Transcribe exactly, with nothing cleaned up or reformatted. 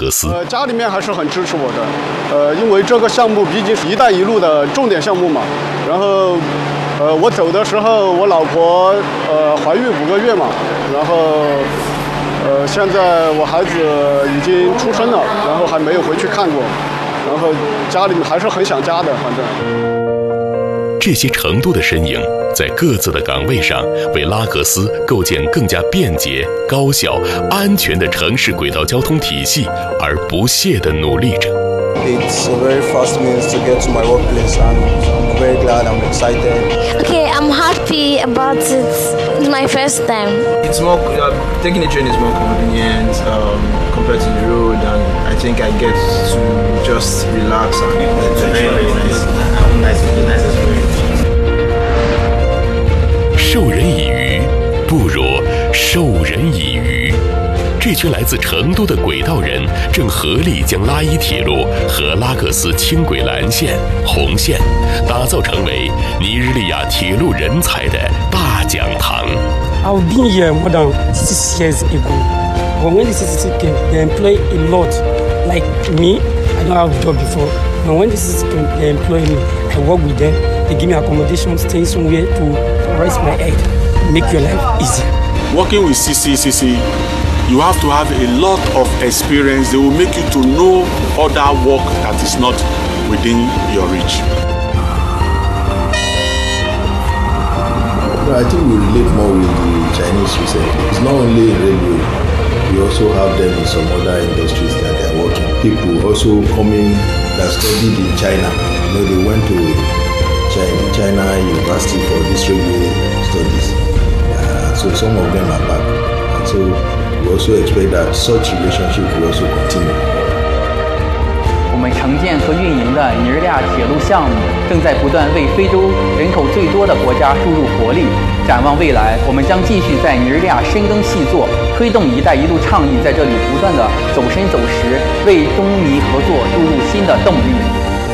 格斯。 呃，家里面还是很支持我的，呃，因为这个项目毕竟是一带一路的重点项目嘛。然后，呃，我走的时候，我老婆呃怀孕五个月嘛，然后，呃，现在我孩子已经出生了，然后还没有回去看过，然后家里面还是很想家的，反正。 这些成都的身影，在各自的岗位上，为拉格斯构建更加便捷、高效、安全的城市轨道交通体系而不懈地努力着。 It's a very fast means to get to my workplace, and I'm very glad. I'm excited. Okay, I'm happy about it. It's my first time. It's more uh, taking the train is more convenient um, compared to the road, and I think I get to just relax and it's very very nice. Nice, nice experience. 授人以鱼，不如授人以渔。这群来自成都的轨道人正合力将拉伊铁路和拉各斯轻轨蓝线、红线打造成为尼日利亚铁路人才的大讲堂。 I've been here more than six years ago. But when the C C C came, they employ a lot. Like me, I don't have a job before. But when the C C C came, they employ me. I work with them. They give me accommodation, stay somewhere to rest my head, make your life easier. Working with C C C C, you have to have a lot of experience. They will make you to know other work that is not within your reach. I think we relate more with the Chinese recently. It's not only in railway, we also have them in some other industries that they are working. People also coming that studied in China. You know, they went to China, China University for this railway studies. Uh, so some of them are back. And so we also expect that such relationship will also continue. 我们承建和运营的尼日利亚铁路项目正在不断为非洲人口最多的国家注入活力。展望未来，我们将继续在尼日利亚深耕细作，推动“一带一路”倡议在这里不断的走深走实，为中尼合作注入新的动力。